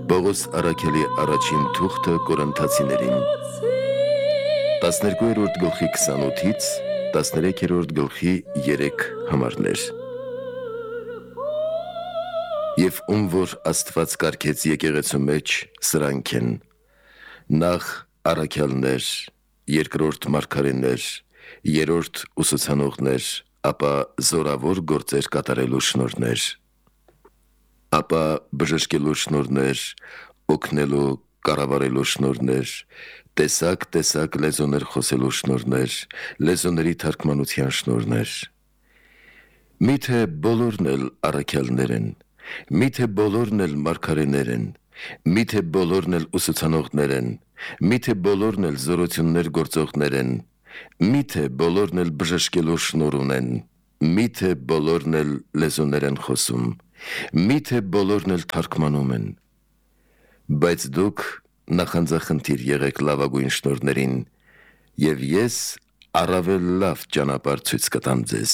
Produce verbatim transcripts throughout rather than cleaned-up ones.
Պողոս առաքելի առաջին թուղթը Կորինթացիներին տասներկուերորդ գլխի քսանութից տասներեքերորդ գլխի երեք համարներ։ Եվ ում որ Աստված կարգեց եկեղեցու մեջ, սրանք են. նախ առաքյալներ, երկրորդ մարգարեներ, երրորդ ուսուցանողներ, ապա զորավոր գործեր կատարելու շնորհներ, ապա բժշկելու շնորհներ, օգնելու, կառավարելու շնորհներ, տեսակ-տեսակ լեզուներ խոսելու շնորհներ, լեզուների թարգմանության շնորհներ։ Միթե բոլորն էլ առաքյալներ են, միթե բոլորն էլ մարգարեներ են, միթե բոլորն էլ ուսուցանողներ են, միթե բոլորն էլ զորություններ գործողներ են, միթե բոլորն էլ բժշկելու շնորհ ունեն, միթե բոլորն էլ լեզուներ են խոսում, միթե բոլորն էլ թարգմանում են, բայց դուք նախանձախնդիր եղեք լավագույն շնորհներին, եւ ես առավել լավ ճանապարհ ցույց կտամ ձեզ։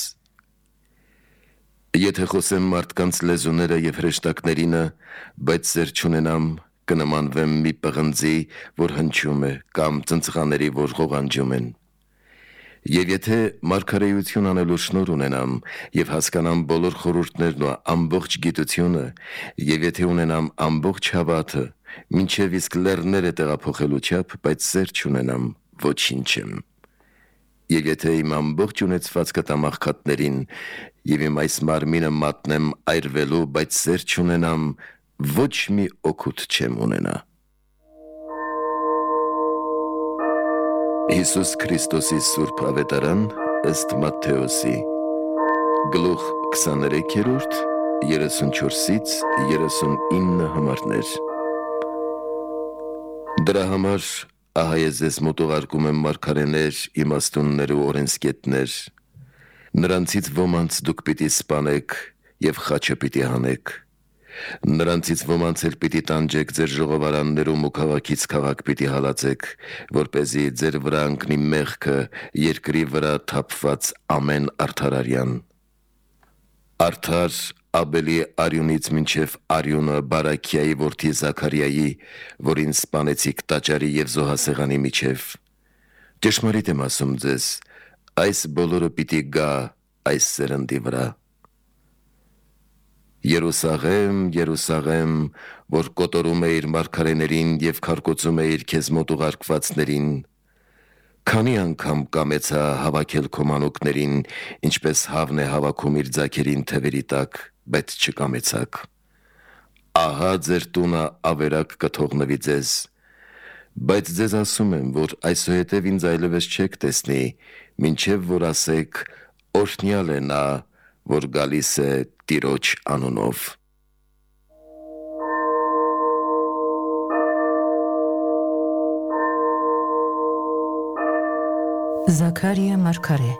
Եթե խոսեմ մարդկանց լեզուները եւ հրեշտակներինը, բայց սեր չունենամ, կնմանվեմ մի պղնձի, որ հնչում է, կամ ծնծղաների, որ ղողանջում են։ Եվ եթե մարգարեություն անելու շնորհ ունենամ եւ հասկանամ բոլոր խորհուրդներն ու ամբողջ գիտությունը, եւ եթե ունենամ ամբողջ հավատը, մինչեւ իսկ լեռները տեղափոխելու չափ, բայց սեր չունենամ, ոչինչ եմ։ Եվ եթե իմ ամբողջ ունեցվածքը տամ աղքատներին, եւ իմ այս մարմինը մատնեմ այրվելու, բայց սեր չունենամ, ոչ մի օգուտ չեմ ունենա։ Հիսուս Քրիստոսի Սուրբ Ավետարան ըստ Մատթեոսի գլուխ քսաներեքերորդ երեսունչորսից երեսունինը համարներ։ Դրա համար ահա ես ձեզ մոտ ուղարկում եմ մարգարեներ, իմաստուններ ու օրենսգետներ, նրանցից ոմանց դուք պիտի սպանեք եւ խաչը պիտի հանեք, նրանցից ոմանց էլ պիտի տանջեք ձեր ժողովարաններում ու քաղաքից քաղաք պիտի հալածեք, որպեսզի ձեր վրա ընկնի մեղքը երկրի վրա թափված ամեն արդարարյան։ Արդար Աբելի արյունից մինչև արյունը Բարաքիայի որդի Զաքարիայի, որին սպանեցիք տաճարի եւ զոհասեղանի միջև։ Ճշմարիտ եմ ասում ձեզ, այս բոլորը պիտի գա այս սերնդի վրա։ Երուսաղեմ, Երուսաղեմ, որ կոտորում է իր մարգարեներին եւ քարկոծում է իր քեզ մոտ ուղարկվածներին, քանի անգամ կամեցա հավաքել քո մանուկներին, ինչպես հավն է հավաքում իր ձագերին թևերի տակ, բայց չկամեցաք։ Ահա ձեր տունը ավերակ կթողնվի ձեզ, բայց ձեզ ասում եմ, որ այսուհետև ինձ այլևս չեք տեսնի, մինչև որ ասեք, օրհնյալ է նա, որ գալիս է Տիրոջ անունով։ Զաքարիա մարգարե։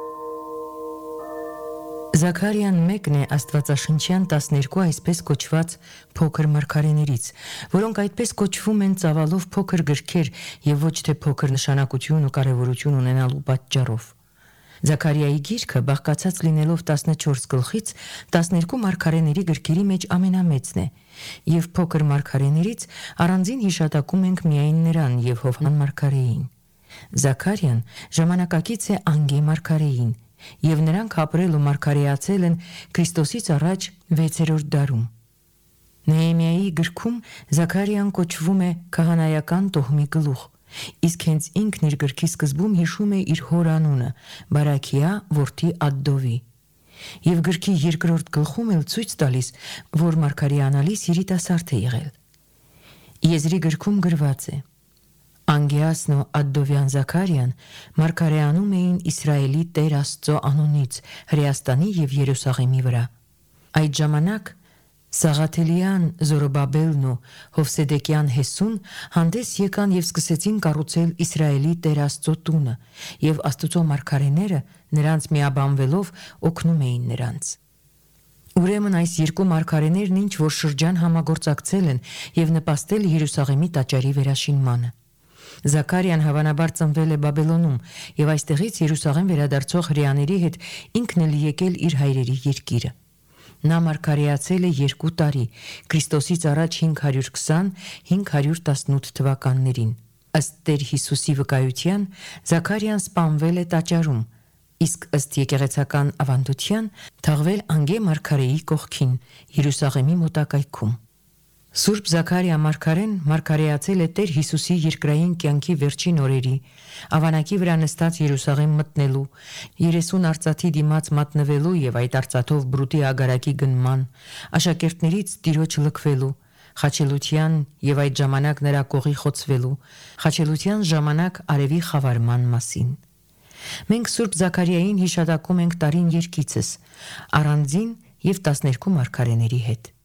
Զաքարիան մեկն է աստվածաշնչյան տասներկու այսպես կոչված փոքր մարգարեներից, որոնք այդպես կոչվում են ծավալով փոքր գրքեր եւ ոչ թե փոքր նշանակություն ու կարեւորություն ունենալու պատճառով։ Զաքարիայի գիրքը բաղկացած լինելով տասնչորս գլխից տասներկու մարգարեների գրքերի մեջ ամենամեծն է, եւ փոքր մարգարեներից առանձին հիշատակում ենք միայն նրան եւ Հովհան մարգարեին։ Զաքարիան ժամանակակից է Անգե մարգարեին, եւ նրանք ապրել ու մարգարեացել են Քրիստոսից առաջ վեցերորդ դարում։ Նեհեմիայի գրքում Զաքարիան կոչվում է քահանայական տոհմի գլուխ, իսկ հենց ինքն իր գրքի սկզբում հիշում է իր հոր անունը՝ Բարաքիա որդի Ադդովի, եւ գրքի երկրորդ գլխում էլ ցույց տալիս, որ մարգարեանալիս երիտասարդ է եղել։ Եզրի գրքում գրված է. Անգեասն ու Ադդովյան Զաքարիան մարգարեանում էին Իսրայելի Տեր Աստծո անունից Հրեաստանի եւ Երուսաղեմի վրա։ Այդ ժամանակ Սաղաթելյան, Զորոբաբելն ու Հովսեդեկյան Հեսուն հանդես եկան եւ սկսեցին կառուցել Իսրայելի Տեր Աստծո տունը, եւ Աստծո մարգարեները նրանց միաբանվելով օգնում էին նրանց։ Ուրեմն այս երկու մարգարեներն ինչ որ շրջան համագործակցել են եւ նպաստել Երուսաղեմի տաճարի վերաշինմանը։ Զաքարիան հավանաբար ծնվել է Բաբելոնում եւ այստեղից Երուսաղեմ վերադարձող հրեաների հետ ինքն էլ եկել իր հայրերի երկիրը։ Նա մարգարեացել է երկու տարի, Քրիստոսից առաջ հինգ հարյուր քսան - հինգ հարյուր տասնութ թվականներին։ Ըստ Տեր Հիսուսի վկայության Զաքարիան սպանվել է տաճարում, իսկ ըստ եկեղեցական ավանդության թաղվել Անգե մարգարեի կողքին Երուսաղեմի մոտակայքում։ Սուրբ Զաքարիա մարգարեն մարգարեացել է Տեր Հիսուսի երկրային կյանքի վերջին օրերի, ավանակի վրա նստած Երուսաղեմ մտնելու, երեսուն արծաթի դիմաց մատնվելու եւ այդ արծաթով բրուտի ագարակի գնման, աշակերտներից տիրոջ լքվելու, խաչելության եւ այդ ժամանակ նրա կողի խոցվելու, խաչելության ժամանակ արևի խավարման մասին։ Մենք Սուրբ Զաքարիային հիշատակում ենք տարին երկիցս, առանձին եւ տասներկու մարգարեների հետ։